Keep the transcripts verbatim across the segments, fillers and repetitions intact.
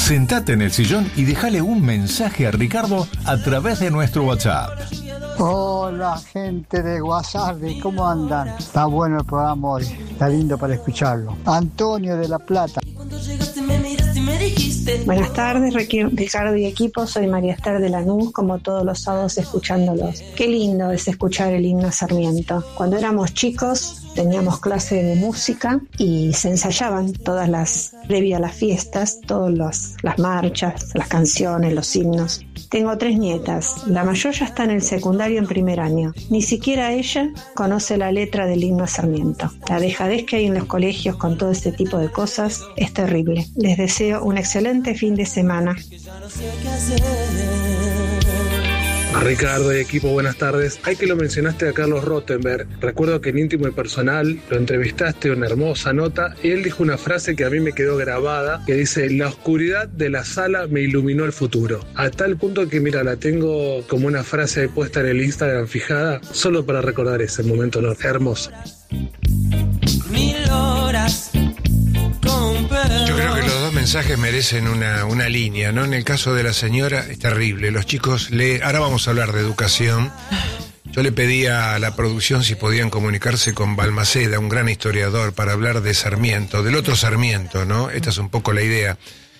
Sentate en el sillón y déjale un mensaje a Ricardo a través de nuestro WhatsApp. Hola, gente de WhatsApp, ¿cómo andan? Está bueno el programa hoy, está lindo para escucharlo. Antonio de La Plata. Buenas tardes, Ricardo y equipo, soy María Esther de Lanús, como todos los sábados escuchándolos. Qué lindo es escuchar el himno a Sarmiento. Cuando éramos chicos teníamos clase de música y se ensayaban todas las, previa a las fiestas, todas las, las marchas, las canciones, los himnos. Tengo tres nietas, la mayor ya está en el secundario en primer año. Ni siquiera ella conoce la letra del himno a Sarmiento. La dejadez que hay en los colegios con todo este tipo de cosas es terrible. Les deseo un excelente fin de semana. Ricardo y equipo, buenas tardes. Hay que lo mencionaste a Carlos Rottenberg. Recuerdo que en Íntimo y Personal lo entrevistaste, una hermosa nota, y él dijo una frase que a mí me quedó grabada, que dice: la oscuridad de la sala me iluminó el futuro. A tal punto que, mira, la tengo como una frase puesta en el Instagram fijada, solo para recordar ese momento hermoso. Mil horas. Yo creo que los dos mensajes merecen una, una línea, ¿no? En el caso de la señora es terrible. Los chicos leen. Ahora vamos a hablar de educación. Yo le pedí a la producción si podían comunicarse con Balmaceda, un gran historiador, para hablar de Sarmiento, del otro Sarmiento, ¿no? Esta es un poco la idea.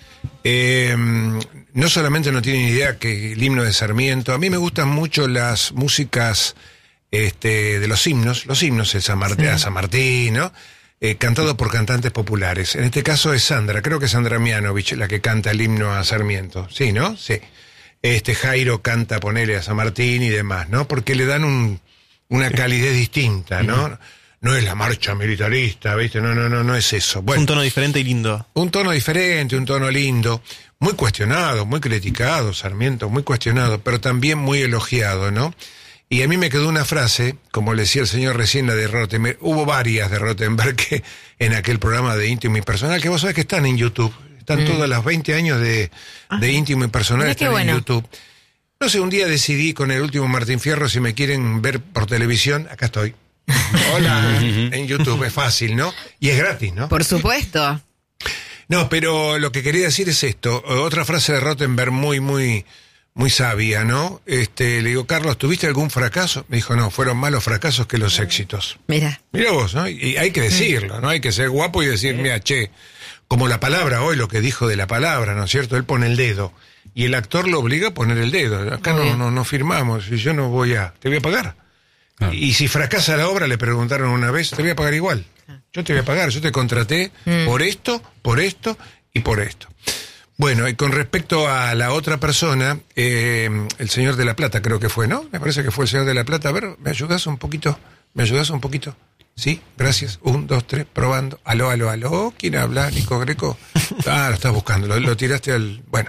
Eh, no solamente no tienen idea que el himno de Sarmiento, a mí me gustan mucho las músicas este, de los himnos, los himnos de San Martín, sí. San Martín, ¿no? Eh, cantado por cantantes populares. En este caso es Sandra, creo que es Sandra Mianovich la que canta el himno a Sarmiento. Sí, ¿no? Sí. Este Jairo canta, ponele a San Martín y demás, ¿no? Porque le dan un, una calidez distinta, ¿no? Uh-huh. No es la marcha militarista, ¿viste? No, no, no, no es eso. Bueno, un tono diferente y lindo. Un tono diferente, un tono lindo. Muy cuestionado, muy criticado, Sarmiento, muy cuestionado, pero también muy elogiado, ¿no? Y a mí me quedó una frase, como le decía el señor recién, la de Rottenberg. Hubo varias de Rottenberg que, en aquel programa de Íntimo y Personal, que vos sabés que están en YouTube. Están mm. todos los veinte años de, de Íntimo y Personal, están en bueno. YouTube. No sé, un día decidí con el último Martín Fierro, si me quieren ver por televisión, acá estoy. Hola, en YouTube, es fácil, ¿no? Y es gratis, ¿no? Por supuesto. No, pero lo que quería decir es esto. Otra frase de Rottenberg muy, muy... muy sabia, ¿no? Este, le digo, Carlos, ¿tuviste algún fracaso? Me dijo, no, fueron más los fracasos que los éxitos. Mira. Mira vos, ¿no? Y hay que decirlo, ¿no? Hay que ser guapo y decir, mira, che, como la palabra hoy, lo que dijo de la palabra, ¿no es cierto? Él pone el dedo, y el actor lo obliga a poner el dedo. Acá no, no, no firmamos, y yo no voy a... ¿Te voy a pagar? Ah. Y si fracasa la obra, le preguntaron una vez, te voy a pagar igual. Yo te voy a pagar, yo te contraté mm. por esto, por esto y por esto. Bueno, y con respecto a la otra persona, eh, el señor de La Plata creo que fue, ¿no? Me parece que fue el señor de La Plata. A ver, ¿me ayudas un poquito? ¿Me ayudas un poquito? Sí, gracias. Un, dos, tres, probando. Aló, aló, aló. ¿Quién habla? ¿Nico Greco? Ah, lo estás buscando, lo, lo tiraste al... Bueno.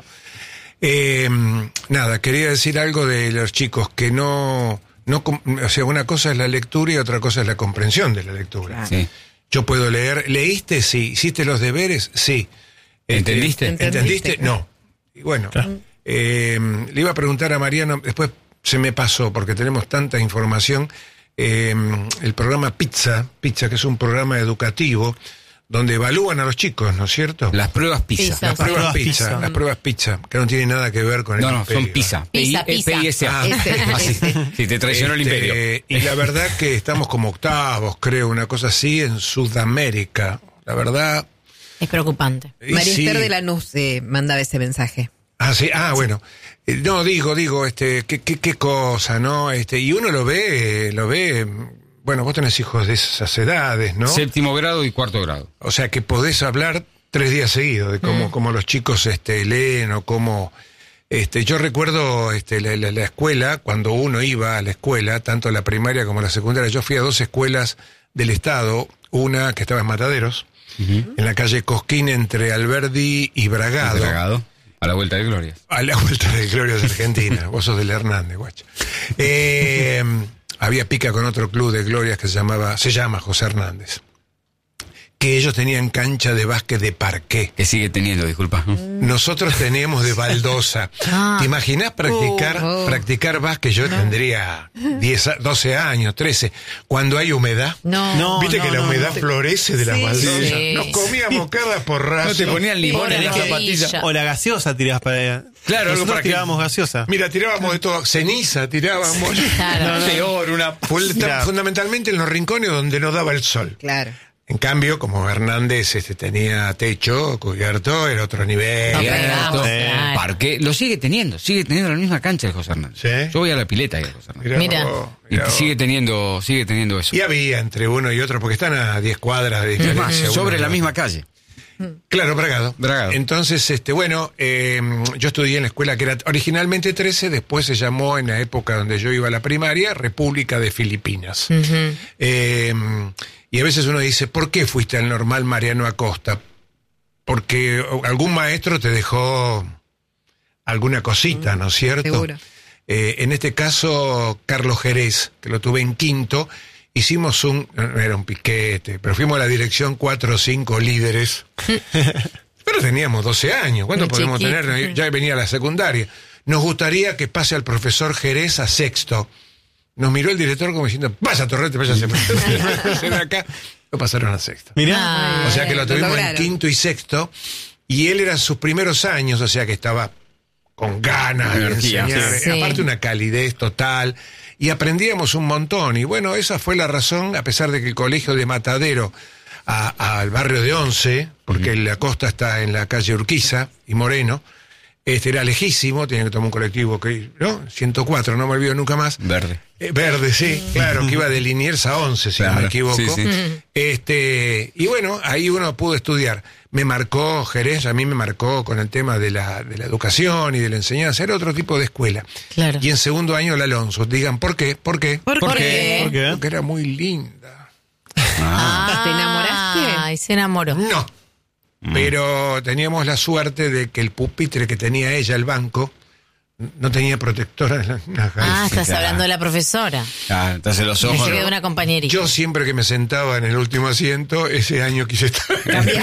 Eh, nada, quería decir algo de los chicos, que no... no o sea, una cosa es la lectura y otra cosa es la comprensión de la lectura. Sí. Yo puedo leer... ¿Leíste? Sí. ¿Hiciste los deberes? Sí. ¿Entendiste? ¿Entendiste? ¿Entendiste? No. Y bueno, claro. eh, le iba a preguntar a Mariano, después se me pasó porque tenemos tanta información, eh, el programa Pizza, Pizza, que es un programa educativo donde evalúan a los chicos, ¿no es cierto? Las pruebas Pizza. Las, las pruebas, pruebas pizza, pizza. Las pruebas Pizza, que no tienen nada que ver con no, el no, imperio. No, son Pizza. Pizza, Pizza. P I S A. Ah, sí, sí, te traicionó este, el imperio. Y la verdad que estamos como octavos, creo, una cosa así, en Sudamérica. La verdad... Es preocupante. Y María sí. Esther de Lanús eh, mandaba ese mensaje. Ah, sí, ah, bueno. Eh, no, digo, digo, este, qué, qué, qué cosa, ¿no? Este, y uno lo ve, lo ve, bueno, vos tenés hijos de esas edades, ¿no? Séptimo grado y cuarto grado. O sea que podés hablar tres días seguidos de cómo, mm. cómo los chicos este, leen o cómo... Este, yo recuerdo este, la, la, la escuela, cuando uno iba a la escuela, tanto la primaria como la secundaria, yo fui a dos escuelas del Estado, una que estaba en Mataderos, uh-huh. en la calle Cosquín entre Alberdi y Bragado. Bragado. A la vuelta de Glorias. A la vuelta de Glorias de Argentina. Vos sos del Hernández, guacho. Eh, había pica con otro club de Glorias que se llamaba, se llama José Hernández. que ellos tenían cancha de básquet de parqué. Que sigue teniendo, disculpa. Nosotros teníamos de baldosa. Ah. ¿Te imaginás practicar, Oh, oh. practicar básquet? Yo tendría diez, a- doce años, trece. Cuando hay humedad. No. No. ¿Viste que la no, humedad no. florece de las Sí, baldosas? sí. Nos comíamos cada porrazo. No te ponían limón Pobre en la maravilla. zapatilla. O la gaseosa tirás para allá. Claro, algo Nosotros para que- tirábamos gaseosa. Mira, tirábamos de todo. Ceniza tirábamos. Claro. Peor, una... Fue Mira. fundamentalmente en los rincones donde no daba el sol. Claro. En cambio, como Hernández este, tenía techo cubierto, era otro nivel. No, Cierto. pegamos, Sí. claro. Parque, lo sigue teniendo, sigue teniendo la misma cancha el José Hernández. ¿Sí? Yo voy a la pileta y el José Hernández. Mirá Mira. vos, Y mirá vos. sigue teniendo, sigue teniendo eso. Y había entre uno y otro, porque están a diez cuadras de diferencia. Más, uno sobre del la otro. misma calle. Claro, Bragado. Bragado. Entonces, este, bueno, eh, yo estudié en la escuela que era originalmente trece, después se llamó, en la época donde yo iba a la primaria, República de Filipinas. Ujú. Eh, y a veces uno dice, ¿por qué fuiste al normal Mariano Acosta? Porque algún maestro te dejó alguna cosita, ¿no es cierto? Seguro. Eh, en este caso, Carlos Jerez, que lo tuve en quinto, hicimos un, no era un piquete, pero fuimos a la dirección cuatro o cinco líderes. Pero teníamos doce años, ¿cuánto Muy podemos chiquito. tener? Ya venía la secundaria. Nos gustaría que pase al profesor Jerez a sexto. Nos miró el director como diciendo, vaya Torrete, váyase de acá. Lo pasaron a sexto. Mirá. Ah, O sea que lo tuvimos en lograron. quinto y sexto, y él era sus primeros años, o sea que estaba con ganas de Energía. enseñar, Sí. aparte una calidez total, y aprendíamos un montón, y bueno, esa fue la razón, a pesar de que el colegio de Matadero a- al barrio de Once, porque la costa está en la calle Urquiza y Moreno, este era lejísimo, tenía que tomar un colectivo, que, ¿no? ciento cuatro, no me olvido nunca más. Verde. Eh, verde, sí, claro, que iba de Liniers a once, si no Claro, me equivoco. sí, sí. Este, y bueno, ahí uno pudo estudiar. Me marcó Jerez, a mí me marcó con el tema de la, de la educación y de la enseñanza, era otro tipo de escuela. Claro. Y en segundo año la Alonso, digan, ¿por qué? ¿Por qué? ¿Por, ¿Por qué? qué? ¿Por qué? Porque era muy linda. Ah, ¿Te enamoraste? Ay, se enamoró. No, pero teníamos la suerte de que el pupitre que tenía ella, el banco, no tenía protectora en la- en las Ah, galletas. estás Claro. hablando de la profesora. Ah, entonces los ojos. Pensé que de una compañerita. Yo siempre que me sentaba en el último asiento, ese año quise estar.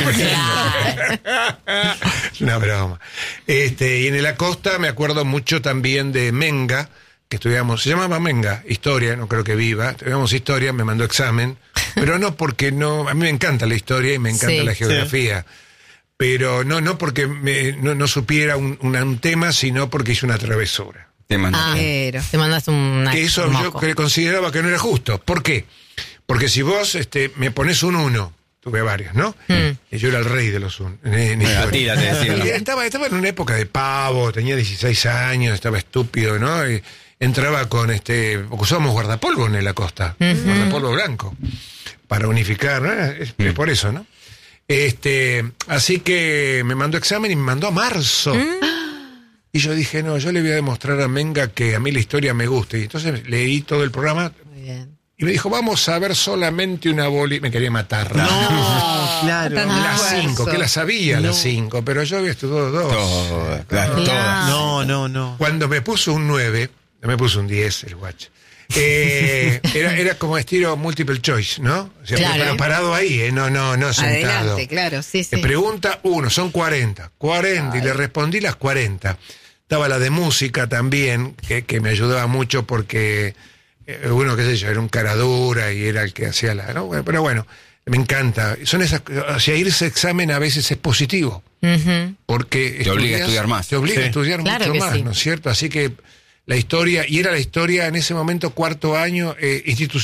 Claro. Es una broma. Este, y en el Acosta me acuerdo mucho también de Menga, que estudiamos, se llamaba Menga, historia, no creo que viva, estudiamos historia, me mandó examen, pero no porque no, a mí me encanta la historia y me encanta Sí. la geografía. Pero no, no porque me- no, no supiera un, una- un tema, sino porque hice una travesura. Te mandan. Ah, te mandaste una. Que eso un yo moco. que consideraba que no era justo. ¿Por qué? Porque si vos este, me pones un uno, tuve varios, ¿no? Mm. Y yo era el rey de los uno. En, en Bueno, historia. tírate, decirlo. Y estaba, estaba en una época de pavo, tenía dieciséis años, estaba estúpido, ¿no? Y entraba con este, porque usábamos guardapolvo en la costa, guardapolvo blanco, para unificar, ¿no? Es, es por eso, ¿no? Este, así que me mandó examen y me mandó a marzo. Y yo dije, no, yo le voy a demostrar a Menga que a mí la historia me gusta. Y entonces leí todo el programa Muy bien. y me dijo, vamos a ver solamente una boli. Me quería matar. No, claro. Las Ah, cinco, eso. que las sabía las cinco, pero yo había estudiado dos. Todo, claro, Claro. todas. No, no, no. Cuando me puso un nueve, no me puso un diez, el guacho. Eh, era, era como estilo multiple choice, ¿no? O sea, Claro. pero parado ahí, ¿eh? No, no, no sentado. Adelante, claro, sí, sí. Me pregunta uno, son cuarenta. cuarenta, y le respondí las cuarenta. Estaba la de música también, que, que me ayudaba mucho porque eh, uno, qué sé yo, era un cara dura y era el que hacía la... ¿no? Bueno, pero bueno, me encanta. Son esas, o sea, irse a examen a veces es positivo. Ujú. Porque Te obliga a estudias- estudiar más. Te obliga Sí. a estudiar Claro mucho que más, sí. ¿no es cierto? Así que la historia, y era la historia en ese momento cuarto año, eh, institucional.